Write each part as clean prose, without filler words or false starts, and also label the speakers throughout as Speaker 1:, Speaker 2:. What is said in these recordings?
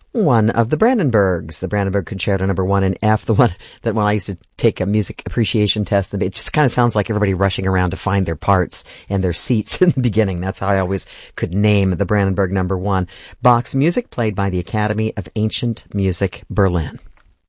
Speaker 1: one of the Brandenburgs. The Brandenburg Concerto number 1 in F, the one that when I used to take a music appreciation test, it just kind of sounds like everybody rushing around to find their parts and their seats in the beginning. That's how I always could name the Brandenburg number 1. Bach's music played by the Academy of Ancient Music, Berlin.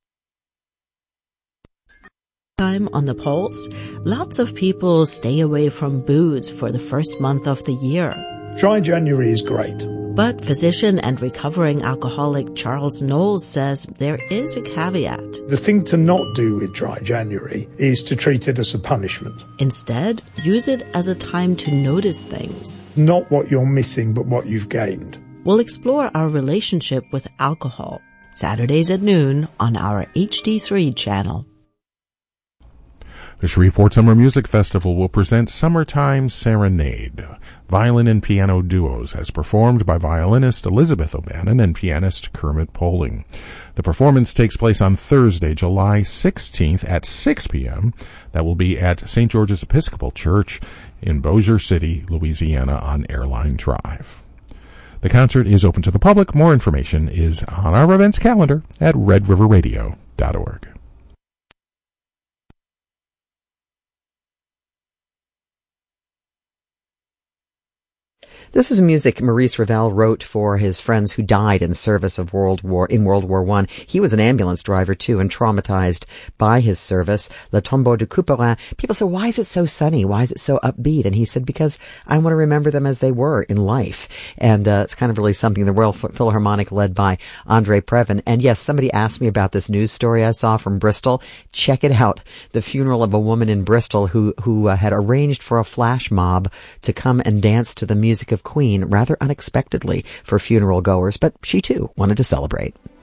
Speaker 2: Time on the pulse. Lots of people stay away from booze for the first month of the year.
Speaker 3: Dry January is great.
Speaker 2: But physician and recovering alcoholic Charles Knowles says there is a caveat.
Speaker 3: The thing to not do with Dry January is to treat it as a punishment.
Speaker 2: Instead, use it as a time to notice things.
Speaker 3: Not what you're missing, but what you've gained.
Speaker 2: We'll explore our relationship with alcohol. Saturdays at noon on our HD3 channel.
Speaker 4: The Shreveport Summer Music Festival will present Summertime Serenade, violin and piano duos, as performed by violinist Elizabeth O'Bannon and pianist Kermit Poling. The performance takes place on Thursday, July 16th at 6 p.m. That will be at St. George's Episcopal Church in Bossier City, Louisiana on Airline Drive. The concert is open to the public. More information is on our events calendar at redriverradio.org.
Speaker 1: This is music Maurice Ravel wrote for his friends who died in service of World War I. He was an ambulance driver too and traumatized by his service. Le Tombeau de Couperin. People said, why is it so sunny? Why is it so upbeat? And he said, because I want to remember them as they were in life. And it's kind of really something. The Royal Philharmonic led by Andre Previn. And yes, somebody asked me about this news story I saw from Bristol. Check it out. The funeral of a woman in Bristol who had arranged for a flash mob to come and dance to the music of Queen rather unexpectedly for funeral goers, but she too wanted to celebrate.